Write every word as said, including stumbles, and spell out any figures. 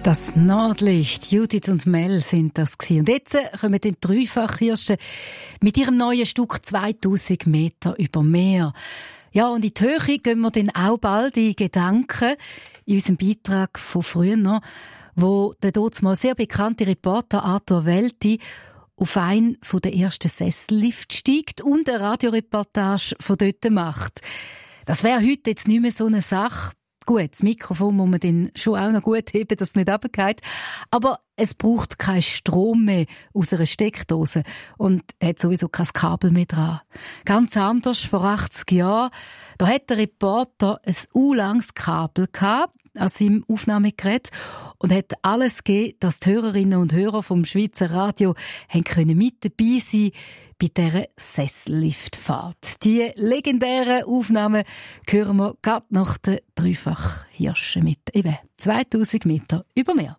Das Nordlicht, Judith und Mel sind das gewesen. Und jetzt kommen die Dreifachhirsche mit ihrem neuen Stück zweitausend Meter über Meer. Ja, und in die Höhe gehen wir dann auch bald in Gedanken in unserem Beitrag von früher noch, wo der dort mal sehr bekannte Reporter Arthur Welti auf einen der ersten Sessellift steigt und eine Radioreportage von dort macht. Das wäre heute jetzt nicht mehr so eine Sache. Gut, das Mikrofon muss man dann schon auch noch gut heben, dass es nicht runterfällt. Aber es braucht keinen Strom mehr aus einer Steckdose und hat sowieso kein Kabel mehr dran. Ganz anders, vor achtzig Jahren, da hat der Reporter ein u-langes Kabel gehabt an seinem Aufnahmegerät und hat alles gegeben, dass die Hörerinnen und Hörer vom Schweizer Radio haben können mit dabei sein bei dieser Sesselliftfahrt. Die legendären Aufnahmen hören wir gerade nach den Dreifachhirschen mit eben zweitausend Meter über Meer.